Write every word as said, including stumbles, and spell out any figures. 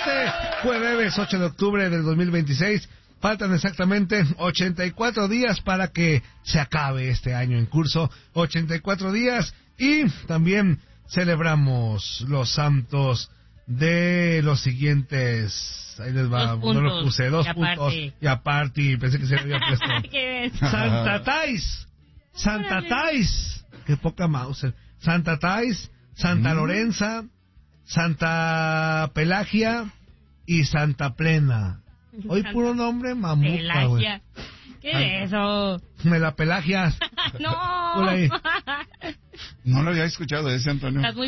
este jueves ocho de octubre del dos mil veintiséis. Faltan exactamente ochenta y cuatro días para que se acabe este año en curso. ochenta y cuatro días. Y también celebramos los santos de los siguientes. Ahí les va, dos no lo puse, dos y puntos. Aparte. Y aparte, pensé que se había puesto. ¿Qué Santa Tais. Santa Tais. Qué poca mouse. Santa Tais, Santa Lorenza, Santa Pelagia y Santa Plena. Hoy puro nombre mamuca, güey. Pelagia. ¿Qué es eso? Me la pelagias. No. Hola ahí. No lo había escuchado ese, Antonio. Estás muy